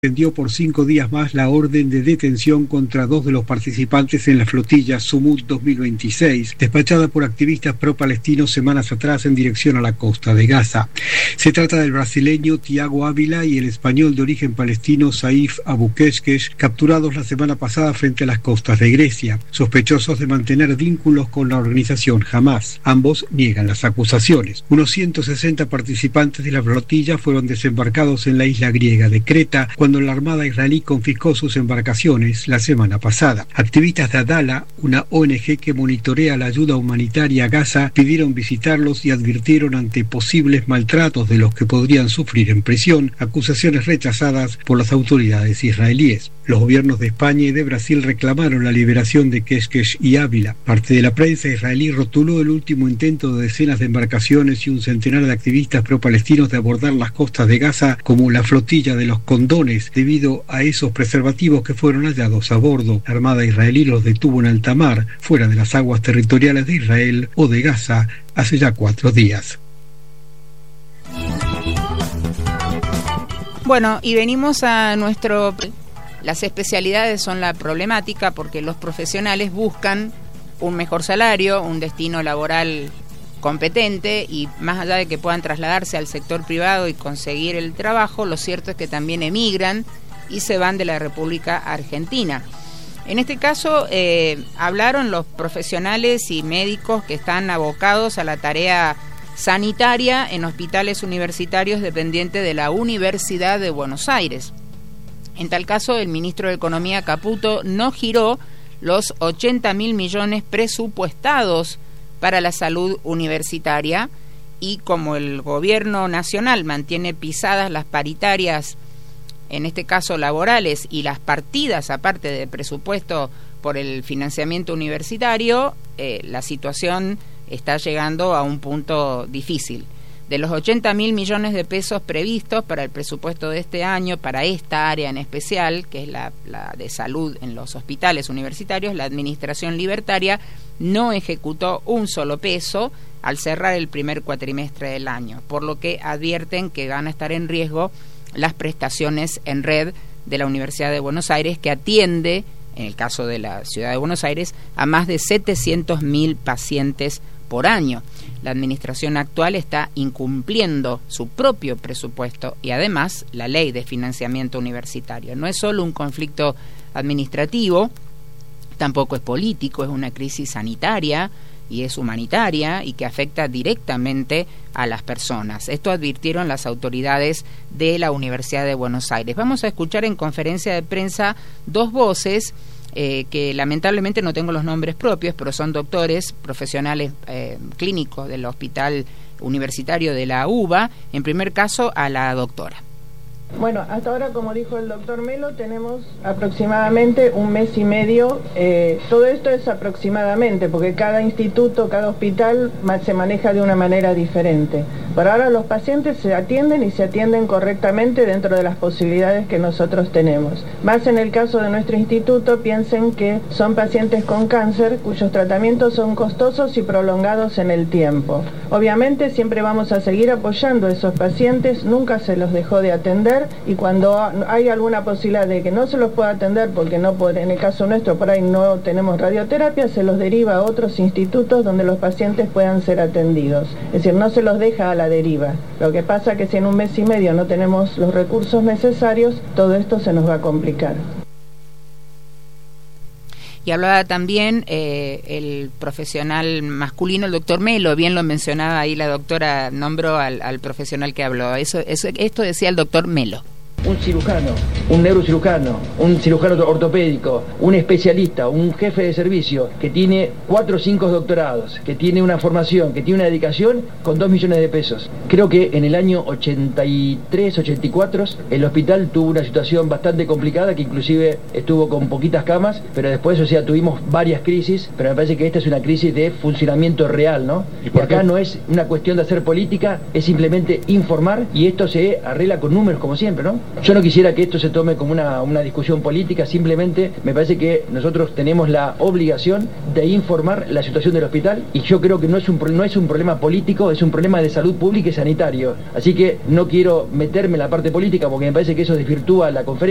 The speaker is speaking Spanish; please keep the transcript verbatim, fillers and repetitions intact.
Extendió por cinco días más la orden de detención contra dos de los participantes en la flotilla Sumut dos mil veintiséis, despachada por activistas pro-palestinos semanas atrás en dirección a la costa de Gaza. Se trata del brasileño Tiago Ávila y el español de origen palestino Saif Abu Keshkesh, capturados la semana pasada frente a las costas de Grecia, sospechosos de mantener vínculos con la organización Hamas. Ambos niegan las acusaciones. Unos ciento sesenta participantes de la flotilla fueron desembarcados en la isla griega de Creta cuando la Armada israelí confiscó sus embarcaciones la semana pasada. Activistas de Adala, una O N G que monitorea la ayuda humanitaria a Gaza, pidieron visitarlos y advirtieron ante posibles maltratos de los que podrían sufrir en prisión, acusaciones rechazadas por las autoridades israelíes. Los gobiernos de España y de Brasil reclamaron la liberación de Keshkesh y Ávila. Parte de la prensa israelí rotuló el último intento de decenas de embarcaciones y un centenar de activistas pro-palestinos de abordar las costas de Gaza como la flotilla de los condones, debido a esos preservativos que fueron hallados a bordo. La Armada israelí los detuvo en alta mar, fuera de las aguas territoriales de Israel o de Gaza, hace ya cuatro días. Bueno, y venimos a nuestro... Las especialidades son la problemática porque los profesionales buscan un mejor salario, un destino laboral competente, y más allá de que puedan trasladarse al sector privado y conseguir el trabajo, lo cierto es que también emigran y se van de la República Argentina. En este caso eh, hablaron los profesionales y médicos que están abocados a la tarea sanitaria en hospitales universitarios dependientes de la Universidad de Buenos Aires. En tal caso, el ministro de Economía, Caputo, no giró los ochenta mil millones presupuestados para la salud universitaria, y como el gobierno nacional mantiene pisadas las paritarias, en este caso laborales, y las partidas aparte del presupuesto por el financiamiento universitario, eh, la situación está llegando a un punto difícil. De los ochenta mil millones de pesos previstos para el presupuesto de este año, para esta área en especial, que es la, la de salud en los hospitales universitarios, la Administración Libertaria no ejecutó un solo peso al cerrar el primer cuatrimestre del año, por lo que advierten que van a estar en riesgo las prestaciones en red de la Universidad de Buenos Aires, que atiende, en el caso de la Ciudad de Buenos Aires, a más de setecientos mil pacientes por año. La administración actual está incumpliendo su propio presupuesto y además la ley de financiamiento universitario. No es solo un conflicto administrativo, tampoco es político, es una crisis sanitaria y es humanitaria y que afecta directamente a las personas. Esto advirtieron las autoridades de la Universidad de Buenos Aires. Vamos a escuchar en conferencia de prensa dos voces Eh, que lamentablemente no tengo los nombres propios, pero son doctores, profesionales eh, clínicos del Hospital Universitario de la U B A. En primer caso, a la doctora. Bueno, hasta ahora, como dijo el doctor Melo, tenemos aproximadamente un mes y medio. Eh, todo esto es aproximadamente, porque cada instituto, cada hospital se maneja de una manera diferente. Por ahora los pacientes se atienden y se atienden correctamente dentro de las posibilidades que nosotros tenemos. Más en el caso de nuestro instituto, piensen que son pacientes con cáncer cuyos tratamientos son costosos y prolongados en el tiempo. Obviamente siempre vamos a seguir apoyando a esos pacientes, nunca se los dejó de atender, y cuando hay alguna posibilidad de que no se los pueda atender porque no puede, en el caso nuestro por ahí no tenemos radioterapia, se los deriva a otros institutos donde los pacientes puedan ser atendidos. Es decir, no se los deja a la deriva. Lo que pasa es que si en un mes y medio no tenemos los recursos necesarios, todo esto se nos va a complicar. Y hablaba también eh, el profesional masculino, el doctor Melo, bien lo mencionaba ahí la doctora, nombró al, al profesional que habló. Eso, eso, esto decía el doctor Melo. Un cirujano, un neurocirujano, un cirujano ortopédico, un especialista, un jefe de servicio que tiene cuatro o cinco doctorados, que tiene una formación, que tiene una dedicación, con dos millones de pesos. Creo que en el año ochenta y tres, ochenta y cuatro el hospital tuvo una situación bastante complicada, que inclusive estuvo con poquitas camas, pero después, o sea, tuvimos varias crisis, pero me parece que esta es una crisis de funcionamiento real, ¿no? ¿Y, y acá no es una cuestión de hacer política, es simplemente informar, y esto se arregla con números como siempre, ¿no? Yo no quisiera que esto se tome como una, una discusión política, simplemente me parece que nosotros tenemos la obligación de informar la situación del hospital, y yo creo que no es un, no es un problema político, es un problema de salud pública y sanitario. Así que no quiero meterme en la parte política porque me parece que eso desvirtúa la conferencia.